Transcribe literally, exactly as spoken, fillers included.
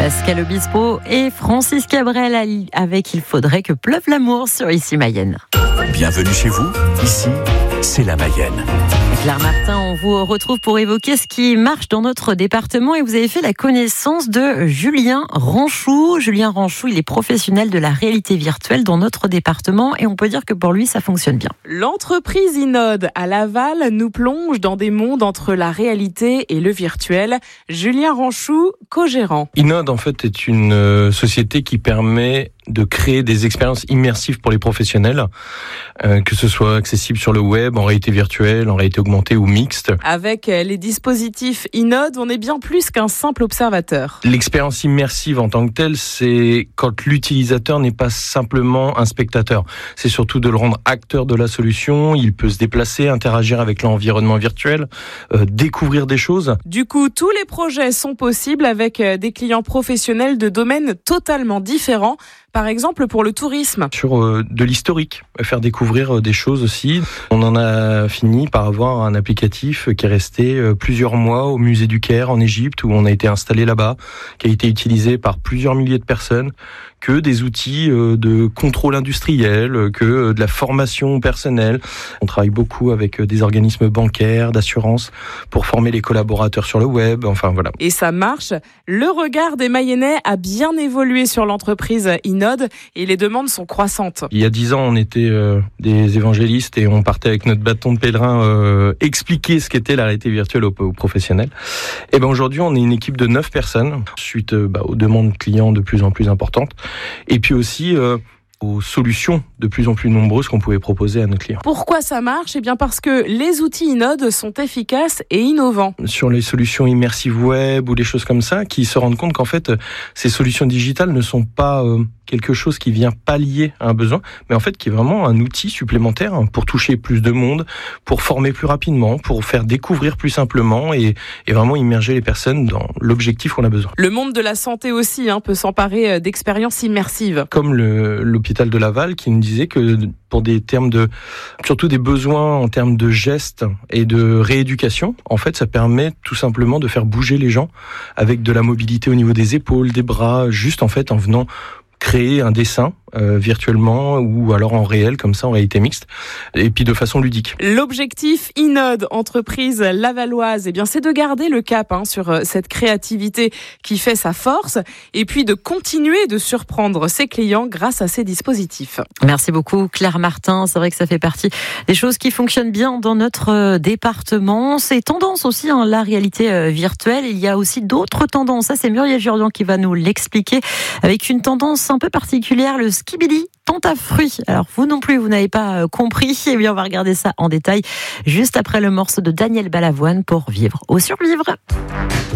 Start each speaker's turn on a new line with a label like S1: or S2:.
S1: Pascal Obispo et Francis Cabrel avec Il faudrait que pleuve l'amour sur Ici Mayenne.
S2: Bienvenue chez vous, ici c'est la Mayenne.
S1: Claire Martin, on vous retrouve pour évoquer ce qui marche dans notre département et vous avez fait la connaissance de Julien Ranchou. Julien Ranchou, il est professionnel de la réalité virtuelle dans notre département et on peut dire que pour lui, ça fonctionne bien.
S3: L'entreprise Inode à Laval nous plonge dans des mondes entre la réalité et le virtuel. Julien Ranchou, co-gérant.
S4: Inode, en fait, est une société qui permet de créer des expériences immersives pour les professionnels, euh, que ce soit accessible sur le web, en réalité virtuelle, en réalité augmentée ou mixte.
S3: Avec les dispositifs Inode, on est bien plus qu'un simple observateur.
S4: L'expérience immersive en tant que telle, c'est quand l'utilisateur n'est pas simplement un spectateur. C'est surtout de le rendre acteur de la solution. Il peut se déplacer, interagir avec l'environnement virtuel, euh, découvrir des choses.
S3: Du coup, tous les projets sont possibles avec des clients professionnels de domaines totalement différents. Par exemple, pour le tourisme.
S4: Sur euh, de l'historique, faire découvrir euh, des choses aussi. On en a fini par avoir un applicatif qui est resté euh, plusieurs mois au musée du Caire en Égypte, où on a été installé là-bas, qui a été utilisé par plusieurs milliers de personnes, que des outils euh, de contrôle industriel, que euh, de la formation personnelle. On travaille beaucoup avec euh, des organismes bancaires, d'assurance, pour former les collaborateurs sur le web, enfin voilà.
S3: Et ça marche. Le regard des Mayennais a bien évolué sur l'entreprise Inode. Et les demandes sont croissantes.
S4: Il y a dix ans, on était euh, des évangélistes et on partait avec notre bâton de pèlerin euh, expliquer ce qu'était la réalité virtuelle aux, aux professionnels. Et ben aujourd'hui, on est une équipe de neuf personnes suite euh, bah, aux demandes clients de plus en plus importantes et puis aussi euh, aux solutions de plus en plus nombreuses qu'on pouvait proposer à nos clients.
S3: Pourquoi ça marche ? Eh bien parce que les outils Inode sont efficaces et innovants.
S4: Sur les solutions immersives web ou les choses comme ça, qui se rendent compte qu'en fait, ces solutions digitales ne sont pas euh, quelque chose qui vient pallier à un besoin, mais en fait qui est vraiment un outil supplémentaire pour toucher plus de monde, pour former plus rapidement, pour faire découvrir plus simplement et, et vraiment immerger les personnes dans l'objectif qu'on a besoin.
S3: Le monde de la santé aussi hein, peut s'emparer d'expériences immersives.
S4: Comme le, l'hôpital de Laval qui nous disait que pour des termes de, surtout des besoins en termes de gestes et de rééducation, en fait, ça permet tout simplement de faire bouger les gens avec de la mobilité au niveau des épaules, des bras, juste en fait en venant créer un dessin euh, virtuellement ou alors en réel, comme ça en réalité mixte, et puis de façon ludique.
S3: L'objectif Inode, entreprise lavalloise, eh bien, c'est de garder le cap hein, sur cette créativité qui fait sa force et puis de continuer de surprendre ses clients grâce à ces dispositifs.
S1: Merci beaucoup Claire Martin, c'est vrai que ça fait partie des choses qui fonctionnent bien dans notre département. C'est tendance aussi, hein, la réalité virtuelle. Il y a aussi d'autres tendances. Ça, c'est Muriel Jourdan qui va nous l'expliquer avec une tendance un peu particulière, le skibidi tente à fruits. Alors vous non plus, vous n'avez pas compris. Eh bien, on va regarder ça en détail juste après le morceau de Daniel Balavoine pour Vivre ou Survivre.